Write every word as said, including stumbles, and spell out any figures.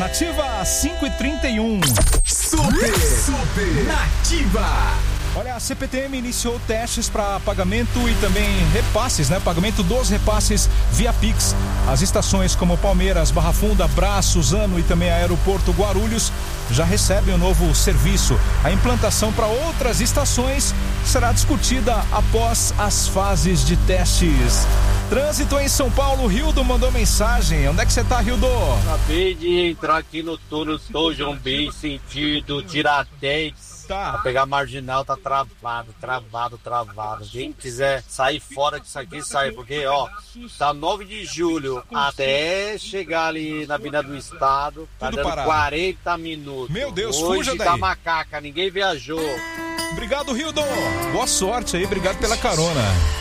Nativa cinco e trinta e um. Super, super Nativa. Olha, a C P T M iniciou testes para pagamento e também repasses, né? Pagamento dos repasses via Pix. As estações como Palmeiras, Barra Funda, Brás, Suzano e também Aeroporto Guarulhos já recebem o novo serviço. A implantação para outras estações será discutida após as fases de testes. Trânsito em São Paulo, Rildo mandou mensagem. Onde é que você tá, Rildo? Acabei de entrar aqui no túnel São Bem, sentido Tiradentes. Tá. Pra pegar marginal, tá travado, travado, travado. Quem quiser sair fora disso aqui, sai. Porque, ó, tá nove de julho até chegar ali na Avenida do Estado. Tá Tudo dando parado. quarenta minutos. Meu Deus, hoje fuja daí. tá macaca, ninguém viajou. Obrigado, Rildo. Boa sorte aí, obrigado pela carona.